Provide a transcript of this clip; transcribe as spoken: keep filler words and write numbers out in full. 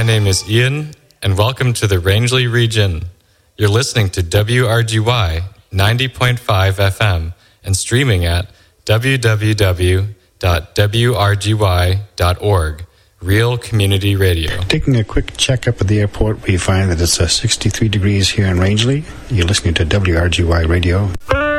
My name is Ian, and welcome to the Rangeley region. You're listening to W R G Y ninety point five F M and streaming at w w w dot w r g y dot org. Real Community Radio. Taking a quick checkup at the airport, we find that it's uh, sixty-three degrees here in Rangeley. You're listening to W R G Y Radio.